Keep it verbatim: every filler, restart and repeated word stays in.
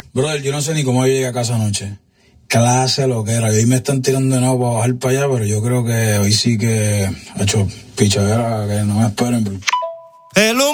Brother, yo no sé ni cómo llegué a casa anoche. Clase lo que era. Hoy me están tirando de nuevo para bajar para allá, pero yo creo que hoy sí que ha hecho pichadera, que no me esperen. Hello.